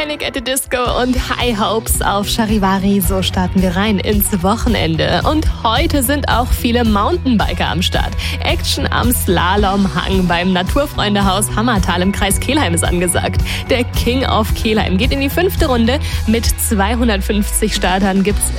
Panic at the Disco und High Hopes auf Charivari. So starten wir rein ins Wochenende. Und heute sind auch viele Mountainbiker am Start. Action am Slalomhang beim Naturfreundehaus Hammertal im Kreis Kelheim ist angesagt. Der King of Kelheim geht in die 5. Runde. Mit 250 Startern gibt's